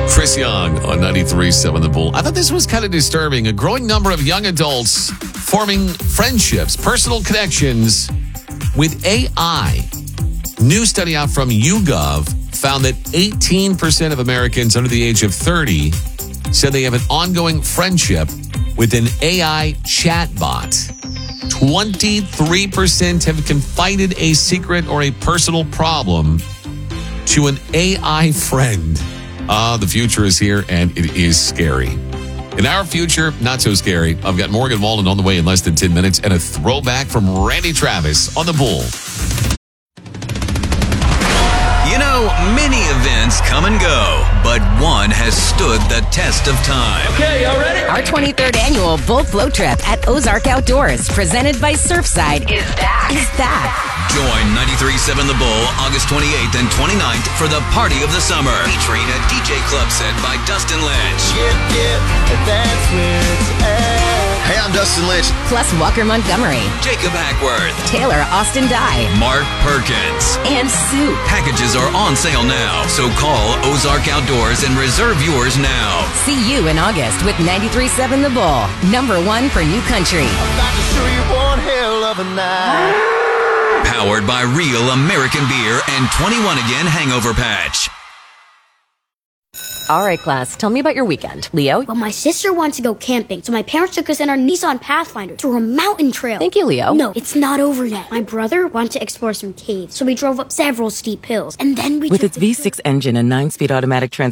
Chris Young on 93.7 The Bull. I thought this was kind of disturbing. A growing number of young adults forming friendships, personal connections with AI. New study out from YouGov found that 18% of Americans under the age of 30 said they have an ongoing friendship with an AI chatbot. 23% have confided a secret or a personal problem to an AI friend. The future is here, and it is scary. In our future, not so scary. I've got Morgan Wallen on the way in less than 10 minutes and a throwback from Randy Travis on The Bull. You know, many events come and go, but one has stood the test of time. Okay, y'all ready? Our 23rd annual Bull Float Trip at Ozark Outdoors, presented by Surfside, is back. Join 93.7 The Bull August 28th and 29th for the Party of the Summer, featuring a DJ club set by Dustin Lynch. That's where it's at. Hey, I'm Dustin Lynch. Plus Walker Montgomery, Jacob Hackworth, Taylor Austin Dye, Mark Perkins, and Sue. Packages are on sale now, so call Ozark Outdoors and reserve yours now. See you in August with 93.7 The Bull, #1 for New Country. About to show you one hell of a night. Powered by Real American Beer and 21 Again Hangover Patch. All right, class, tell me about your weekend. Leo? Well, my sister wants to go camping, so my parents took us in our Nissan Pathfinder to a mountain trail. Thank you, Leo. No, it's not over yet. My brother wanted to explore some caves, so we drove up several steep hills, and then we With took its V6 engine and 9-speed automatic transmission,